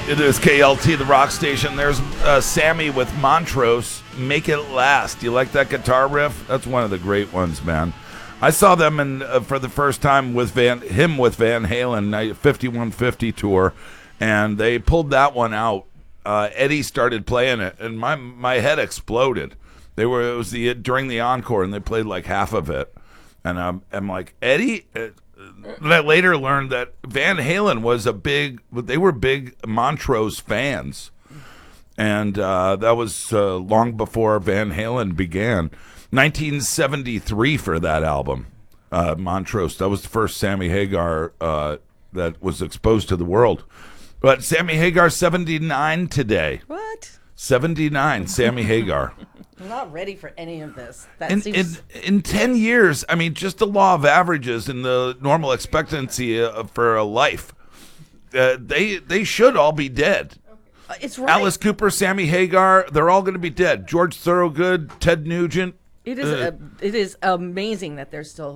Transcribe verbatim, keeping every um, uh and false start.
It is K L T, the rock station. There's uh, Sammy with Montrose, Make It Last. You like that guitar riff? That's one of the great ones, man. I saw them in uh, for the first time with Van him with Van Halen, fifty-one fifty tour, and they pulled that one out. Uh, Eddie started playing it, and my my head exploded. They were it was the during the encore, and they played like half of it, and um, I'm like Eddie. Uh, I later learned that Van Halen was a big, they were big Montrose fans. And uh, that was uh, long before Van Halen began. nineteen seventy-three for that album, uh, Montrose. That was the first Sammy Hagar uh, that was exposed to the world. But Sammy Hagar, seventy-nine today. What? seventy-nine, Sammy Hagar. I'm not ready for any of this. That In, seems... in in ten years, I mean, just the law of averages and the normal expectancy uh, for a life, uh, they they should all be dead. Uh, it's right. Alice Cooper, Sammy Hagar, they're all going to be dead. George Thorogood, Ted Nugent. It is. Uh, Uh, it is amazing that they're still